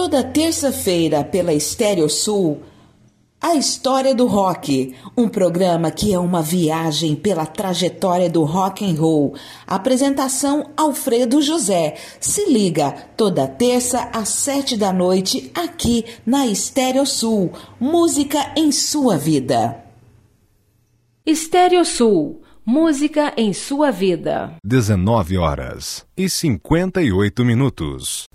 Toda terça-feira pela Estéreo Sul, A História do Rock, um programa que é uma viagem pela trajetória do rock and roll. Apresentação Alfredo José. Se liga, toda terça às 7 da noite, aqui na Estéreo Sul. Música em sua vida. Estéreo Sul. Música em sua vida. 19h58.